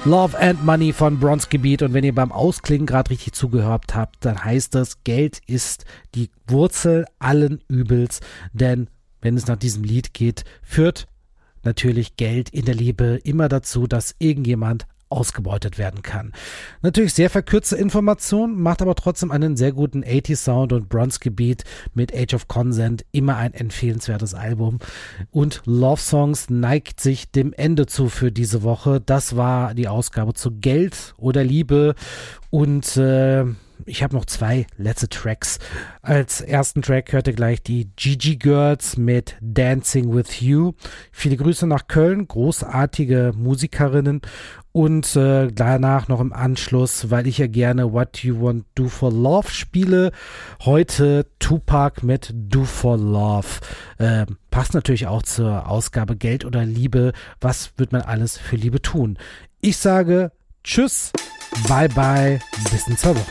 Love and Money von Bronski Beat. Und wenn ihr beim Ausklingen gerade richtig zugehört habt, dann heißt das, Geld ist die Wurzel allen Übels. Denn wenn es nach diesem Lied geht, führt natürlich Geld in der Liebe immer dazu, dass irgendjemand ausgebeutet werden kann. Natürlich sehr verkürzte Information, macht aber trotzdem einen sehr guten 80s Sound und Bronski Beat mit Age of Consent immer ein empfehlenswertes Album. Und Love Songs neigt sich dem Ende zu für diese Woche. Das war die Ausgabe zu Geld oder Liebe und ich habe noch 2 letzte Tracks. Als ersten Track hört ihr gleich die Gigi Girls mit Dancing with You. Viele Grüße nach Köln, großartige Musikerinnen. Und danach noch im Anschluss, weil ich ja gerne What You Want Do For Love spiele, heute Tupac mit Do For Love. Passt natürlich auch zur Ausgabe Geld oder Liebe. Was wird man alles für Liebe tun? Ich sage Tschüss, bye bye, bis in 2 Wochen.